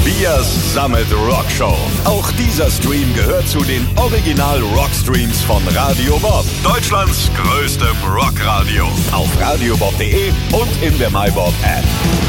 Dias Summit Rock Show. Auch dieser Stream gehört zu den Original Rockstreams von Radio Bob. Deutschlands größtem Rockradio. Auf radiobob.de und in der MyBob App.